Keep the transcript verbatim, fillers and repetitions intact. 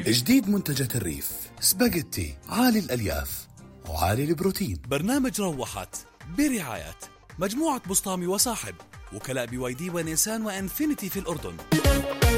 جديد منتجات الريف، سباجيتي عالي الألياف وعالي البروتين. برنامج روحت برعاية مجموعة بسطامي وصاحب، وكلاء بي واي دي ونيسان وانفينيتي في الأردن.